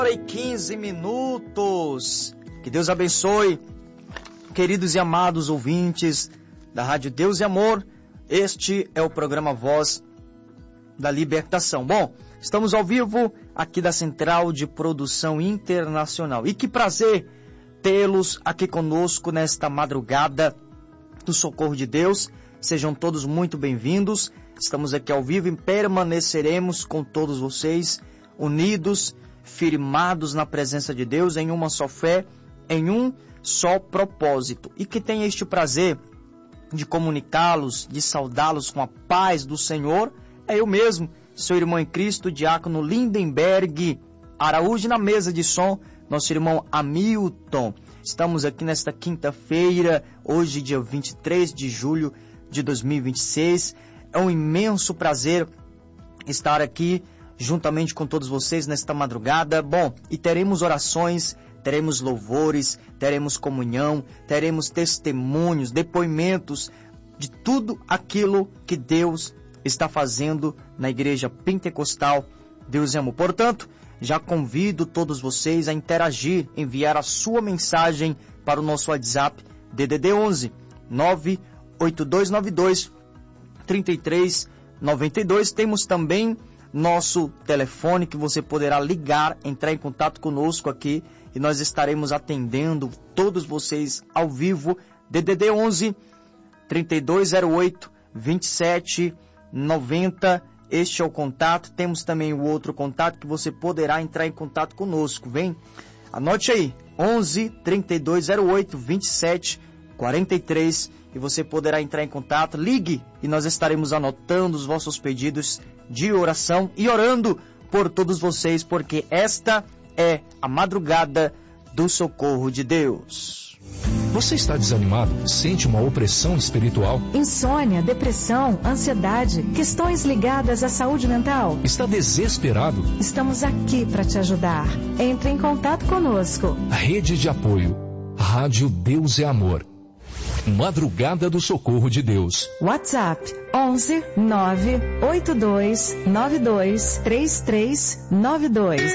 E 15 minutos. Que Deus abençoe, queridos e amados ouvintes da Rádio Deus e Amor. Este é o programa Voz da Libertação. Bom, estamos ao vivo aqui da Central de Produção Internacional. E que prazer tê-los aqui conosco nesta madrugada do Socorro de Deus. Sejam todos muito bem-vindos. Estamos aqui ao vivo e permaneceremos com todos vocês, unidos, firmados na presença de Deus, em uma só fé, em um só propósito. E que tenha este prazer de comunicá-los, de saudá-los com a paz do Senhor, é eu mesmo, seu irmão em Cristo, diácono Lindenberg Araújo, na mesa de som, nosso irmão Hamilton. Estamos aqui nesta quinta-feira, hoje dia 23 de julho de 2026. É um imenso prazer estar aqui juntamente com todos vocês nesta madrugada. Bom, e teremos orações, teremos louvores, teremos comunhão, teremos testemunhos, depoimentos de tudo aquilo que Deus está fazendo na Igreja Pentecostal Deus e Amor. Portanto, já convido todos vocês a interagir, enviar a sua mensagem para o nosso WhatsApp DDD 11 98292 3392. Temos também nosso telefone que você poderá ligar, entrar em contato conosco aqui e nós estaremos atendendo todos vocês ao vivo. DDD 11 3208 2790. Este é o contato. Temos também o outro contato que você poderá entrar em contato conosco. Vem, anote aí, 11 3208 2743, e você poderá entrar em contato. Ligue e nós estaremos anotando os vossos pedidos de oração e orando por todos vocês, porque esta é a madrugada do socorro de Deus. Você está desanimado? Sente uma opressão espiritual? Insônia, depressão, ansiedade, questões ligadas à saúde mental? Está desesperado? Estamos aqui para te ajudar. Entre em contato conosco. Rede de apoio. Rádio Deus é Amor. Madrugada do Socorro de Deus. WhatsApp 11 982 92 3392.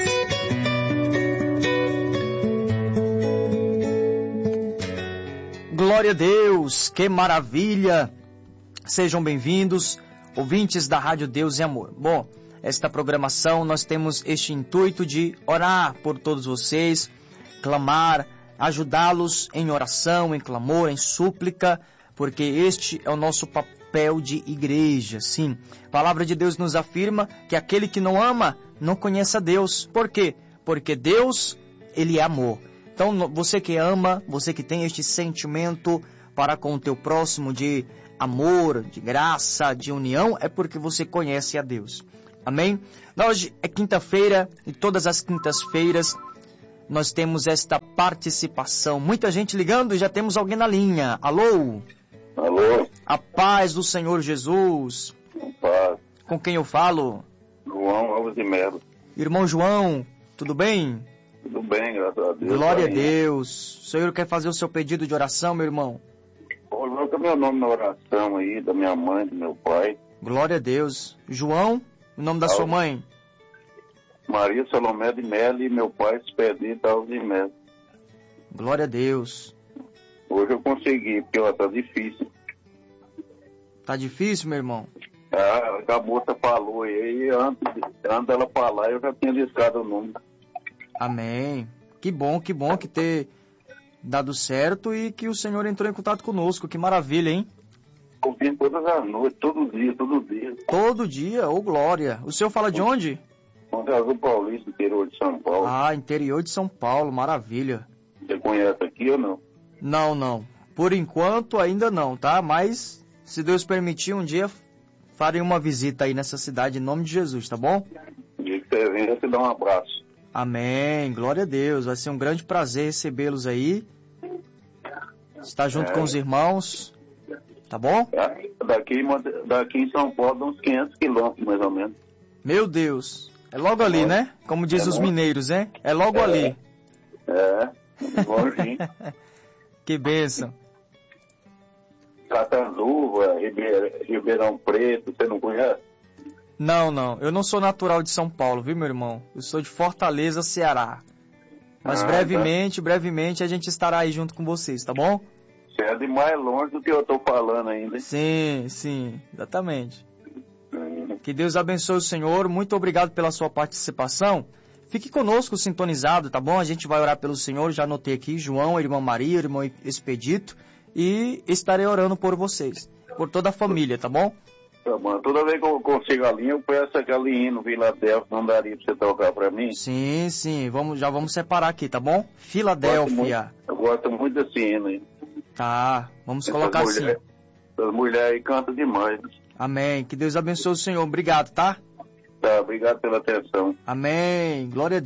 Glória a Deus, que maravilha! Sejam bem-vindos, ouvintes da Rádio Deus e Amor. Bom, esta programação nós temos este intuito de orar por todos vocês, clamar, ajudá-los em oração, em clamor, em súplica, porque este é o nosso papel de igreja. Sim, a palavra de Deus nos afirma que aquele que não ama não conhece a Deus. Por quê? Porque Deus, Ele é amor. Então, você que ama, você que tem este sentimento para com o teu próximo de amor, de graça, de união, é porque você conhece a Deus. Amém? Hoje é quinta-feira e todas as quintas-feiras nós temos esta participação. Muita gente ligando e já temos alguém na linha. Alô? Alô? A paz do Senhor Jesus. Paz. Com quem eu falo? João Alves de Melo. Irmão João, tudo bem? Tudo bem, graças a Deus. Glória a Deus. O senhor quer fazer o seu pedido de oração, meu irmão? Coloca meu nome na oração aí, da minha mãe, do meu pai. Glória a Deus. João, o nome da sua mãe? Maria Salomé de Melo, e meu pai Expedito Alves de Melo. Glória a Deus. Hoje eu consegui, porque ó, tá difícil. Tá difícil, meu irmão? A moça falou aí, antes dela falar, eu já tinha discado o número. Amém. Que bom que ter dado certo e que o Senhor entrou em contato conosco. Que maravilha, hein? Ouvindo todas as noites, todo dia. Todo dia, ô glória. O senhor fala de onde? Monte Azul Paulista, interior de São Paulo. Ah, interior de São Paulo, maravilha. Você conhece aqui ou não? Não. Por enquanto ainda não, tá? Mas, se Deus permitir, um dia farei uma visita aí nessa cidade em nome de Jesus, tá bom? O dia que você vem, eu te dou um abraço. Amém, glória a Deus. Vai ser um grande prazer recebê-los aí. Estar junto com os irmãos. Tá bom? Daqui em São Paulo, uns 500 quilômetros, mais ou menos. Meu Deus. É logo ali, né? Como diz os mineiros, né? É logo ali. Longinho. Que bênção. Catanduva, Ribeirão Preto, você não conhece? Não. Eu não sou natural de São Paulo, viu, meu irmão? Eu sou de Fortaleza, Ceará. Mas brevemente a gente estará aí junto com vocês, tá bom? Você é de mais longe do que eu tô falando ainda. Sim, exatamente. Que Deus abençoe o senhor. Muito obrigado pela sua participação. Fique conosco sintonizado, tá bom? A gente vai orar pelo senhor. Já anotei aqui, João, irmã Maria, irmão Expedito. E estarei orando por vocês, por toda a família, tá bom? Tá bom. Toda vez que eu consigo a linha, eu peço aquela hino Filadélfia, não daria pra você tocar pra mim? Sim. Já vamos separar aqui, tá bom? Filadélfia. Eu gosto muito desse hino aí. Tá, vamos colocar assim. As mulheres aí cantam demais. Amém. Que Deus abençoe o senhor. Obrigado, tá? Tá, obrigado pela atenção. Amém. Glória a Deus.